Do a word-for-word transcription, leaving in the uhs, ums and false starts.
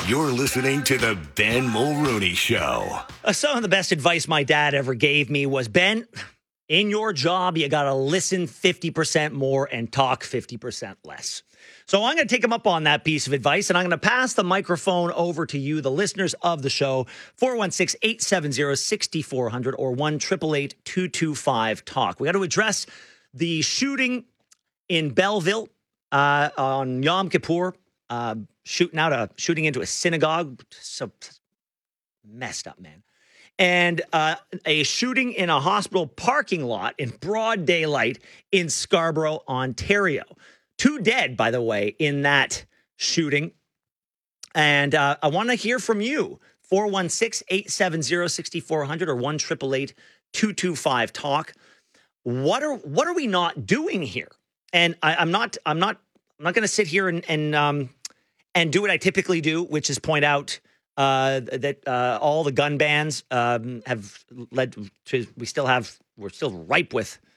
You're listening to the Ben Mulrooney Show. Uh, some of the best advice my dad ever gave me was, Ben, in your job, you got to listen fifty percent more and talk fifty percent less. So I'm going to take him up on that piece of advice, and I'm going to pass the microphone over to you, the listeners of the show, four one six, eight seven zero, six four zero zero or one eight eight eight, two two five, talk. We got to address the shooting in Belleville uh, on Yom Kippur, uh, shooting out a shooting into a synagogue. So messed up, man. And uh, a shooting in a hospital parking lot in broad daylight in Scarborough, Ontario. Two dead, by the way, in that shooting. And uh, I want to hear from you. four one six, eight seven zero, six four zero zero or one eight eight eight, two two five, talk. What are what are we not doing here? And I, I'm not I'm not I'm not going to sit here and and um and do what I typically do, which is point out uh, that uh, all the gun bans um, have led to we still have we're still ripe with